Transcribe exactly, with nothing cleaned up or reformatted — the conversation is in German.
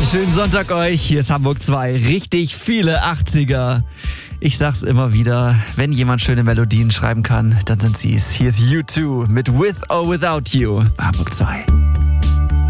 Einen schönen Sonntag euch. Hier ist Hamburg zwei. Richtig viele achtziger. Ich sag's immer wieder, wenn jemand schöne Melodien schreiben kann, dann sind sie's. Hier ist U zwei mit With or Without You bei Hamburg zwei.